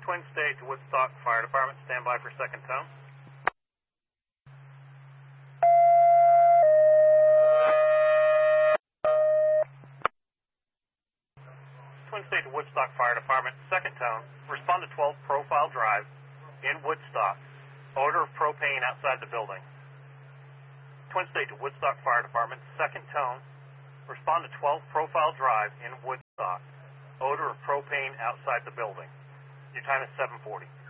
Twin State to Woodstock Fire Department, stand by for second tone. Twin State to Woodstock Fire Department, second tone. Respond to 12 Profile Drive in Woodstock. Odor of propane outside the building. Twin State to Woodstock Fire Department, second tone. Respond to 12 Profile Drive in Woodstock. Odor of propane outside the building. Your time is 7:40.